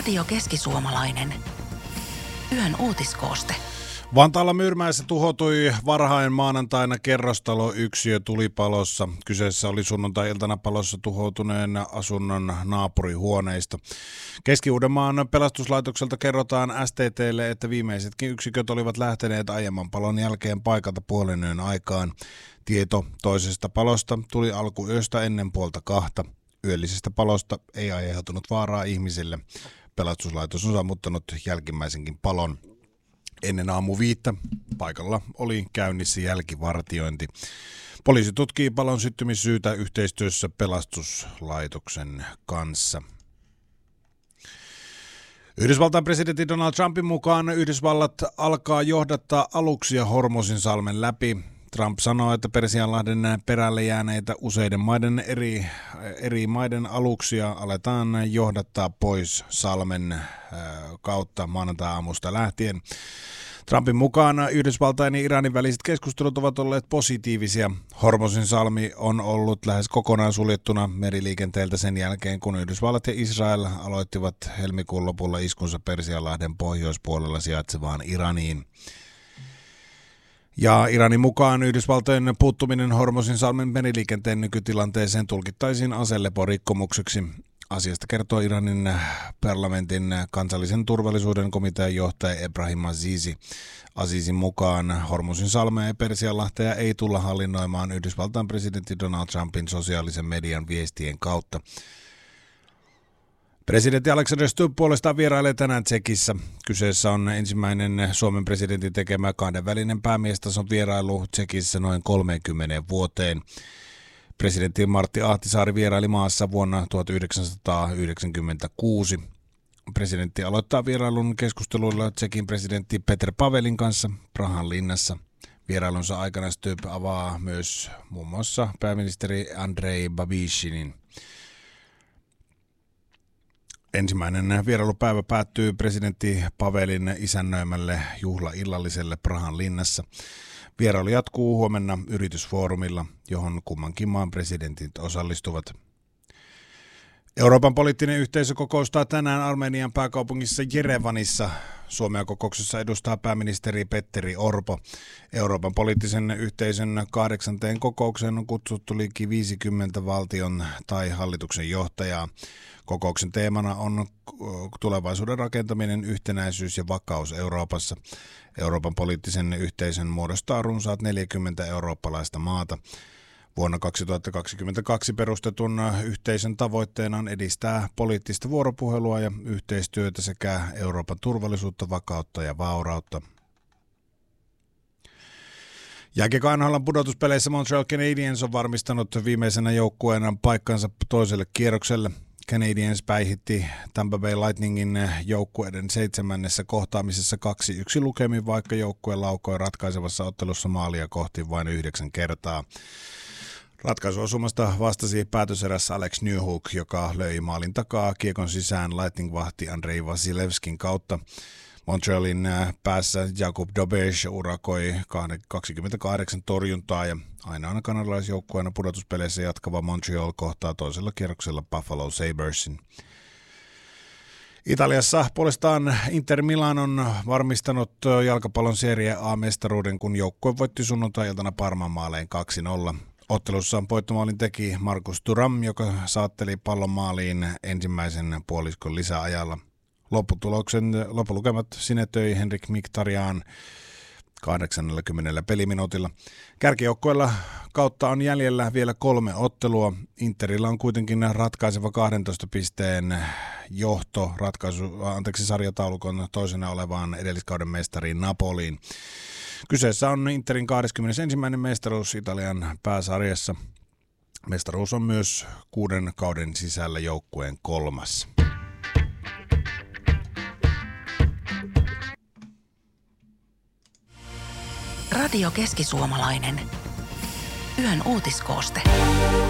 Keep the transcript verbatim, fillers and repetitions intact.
Radio Keski-Suomalainen. Yön uutiskooste. Vantaalla Myyrmäessä tuhoutui varhain maanantaina kerrostaloyksiö tulipalossa. Kyseessä oli sunnuntai-iltana palossa tuhoutuneen asunnon naapurihuoneisto. Keski-Uudenmaan pelastuslaitokselta kerrotaan S T T:lle, että viimeisetkin yksiköt olivat lähteneet aiemman palon jälkeen paikalta puolen yön aikaan. Tieto toisesta palosta tuli alkuyöstä ennen puolta kahta. Yöllisestä palosta ei aiheutunut vaaraa ihmisille. Pelastuslaitos on sammuttanut jälkimmäisenkin palon. Ennen aamu viittä paikalla oli käynnissä jälkivartiointi. Poliisi tutkii palon syttymissyytä yhteistyössä pelastuslaitoksen kanssa. Yhdysvaltain presidentti Donald Trumpin mukaan Yhdysvallat alkaa johdattaa aluksia Hormuzinsalmen läpi. Trump sanoo, että Persianlahden perälle jääneitä useiden maiden eri, eri maiden aluksia aletaan johdattaa pois salmen kautta maanantai-aamusta lähtien. Trumpin mukaan Yhdysvaltain ja Iranin väliset keskustelut ovat olleet positiivisia. Hormuzinsalmi on ollut lähes kokonaan suljettuna meriliikenteeltä sen jälkeen, kun Yhdysvallat ja Israel aloittivat helmikuun lopulla iskunsa Persianlahden pohjoispuolella sijaitsevaan Iraniin. Ja Iranin mukaan Yhdysvaltojen puuttuminen Hormuzinsalmen meriliikenteen nykytilanteeseen tulkittaisiin aseleporikkomukseksi. Asiasta kertoo Iranin parlamentin kansallisen turvallisuuden komitean johtaja Ebrahim Azizi. Azizin mukaan Hormuzinsalmea ja Persianlahtea ei tulla hallinnoimaan Yhdysvaltain presidentti Donald Trumpin sosiaalisen median viestien kautta. Presidentti Alexander Stubb puolestaan vierailee tänään Tšekissä. Kyseessä on ensimmäinen Suomen presidentin tekemä kahdenvälinen päämiestason vierailu Tšekissä noin kolmeenkymmeneen vuoteen. Presidentti Martti Ahtisaari vieraili maassa vuonna tuhatyhdeksänsataayhdeksänkymmentäkuusi. Presidentti aloittaa vierailun keskusteluilla Tšekin presidentti Petr Pavelin kanssa Prahan linnassa. Vierailunsa aikana Stubb avaa myös muun muassa pääministeri Andrej Babišinin. Ensimmäinen vierailupäivä päättyy presidentti Pavelin isännöimälle juhlaillalliselle Prahan linnassa. Vierailu jatkuu huomenna yritysfoorumilla, johon kummankin maan presidentit osallistuvat. Euroopan poliittinen yhteisö kokoustaa tänään Armenian pääkaupungissa Jerevanissa. Suomea kokouksessa edustaa pääministeri Petteri Orpo. Euroopan poliittisen yhteisön kahdeksanteen kokoukseen on kutsuttu liki viisikymmentä valtion tai hallituksen johtajaa. Kokouksen teemana on tulevaisuuden rakentaminen, yhtenäisyys ja vakaus Euroopassa. Euroopan poliittisen yhteisön muodostaa runsaat neljäkymmentä eurooppalaista maata. Vuonna kaksituhattakaksikymmentäkaksi perustetun yhteisön tavoitteena on edistää poliittista vuoropuhelua ja yhteistyötä sekä Euroopan turvallisuutta, vakautta ja vaurautta. Jääkiekon N H L:n pudotuspeleissä Montreal Canadiens on varmistanut viimeisenä joukkueena paikkansa toiselle kierrokselle. Canadiens päihitti Tampa Bay Lightningin joukkueiden seitsemännessä kohtaamisessa kaksi yksi lukemin, vaikka joukkue laukoi ratkaisevassa ottelussa maalia kohti vain yhdeksän kertaa. Ratkaisuosumasta vastasi päätöserässä Alex Newhook, joka löi maalin takaa kiekon sisään Lightning-vahti Andrei Vasilevskin kautta. Montrealin päässä Jakub Dobeš urakoi kaksikymmentäkahdeksan torjuntaa ja ainoana kanadalaisjoukkueena pudotuspeleissä jatkava Montreal kohtaa toisella kierroksella Buffalo Sabresin. Italiassa puolestaan Inter Milan on varmistanut jalkapallon Serie A-mestaruuden, kun joukkue voitti sunnuntai-iltana Parman maalein kaksi nolla. Ottelussa voittomaalin teki Marcus Thuram, joka saatteli pallon maaliin ensimmäisen puoliskon lisäajalla. Lopputuloksen loppulukemat sinetöi Henrik Mkhitaryan kahdeksankymmentä peliminuutilla. Kärkijoukkueella kautta on jäljellä vielä kolme ottelua. Interillä on kuitenkin ratkaiseva kahdentoista pisteen johto ratkaisu, anteeksi, sarjataulukon toisena olevaan edelliskauden mestariin Napoliin. Kyseessä on Interin kaksikymmentäensimmäinen mestaruus Italian pääsarjassa. Mestaruus on myös kuuden kauden sisällä joukkueen kolmas. Radio Keski-Suomalainen. Yön uutiskooste.